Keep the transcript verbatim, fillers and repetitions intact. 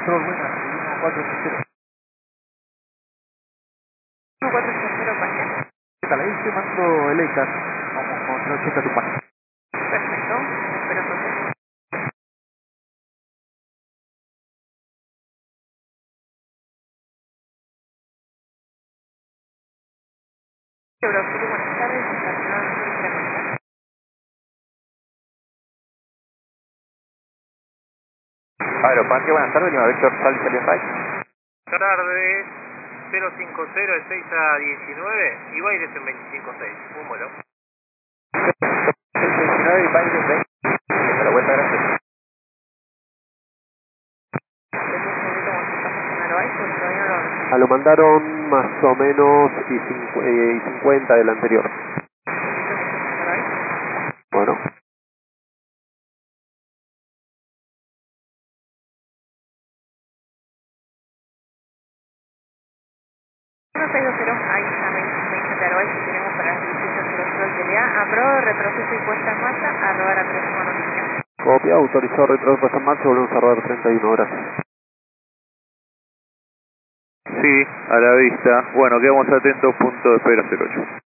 control, buena, uno cuatro cero. uno cuatro cero, pasa. ¿Qué tal? Ahí estoy mando el ECAS, vamos con trescientos ochenta tu página. Perfecto, espero entonces. Eurocity, buenas tardes, estacionado en Incrementa. Aeroparque, buenas tardes, Lima Vector Sal y Salida High. Buenas tardes, cero cinco cero de seis a diecinueve y Baires en veinticinco seis, húmolo. seis diecinueve y Baires veinte. Hasta la vuelta, gracias. Desde un segundito vamos a pasar con Aerobaix porque todavía no lo vamos. Ah, lo mandaron más o menos y, cincu eh, y cincuenta del anterior. Bueno. uno seis dos cero, ahí está, me dice de Aerobaix que tenemos para el dieciocho cero cero T L A. Aprobado, retroceso y puesta en marcha, arroba la próxima noticia. Copia, autorizado retroceso en marcha, volvemos a rodar treinta y uno horas. Sí, a la vista. Bueno, quedamos atentos, punto de espera cero ocho.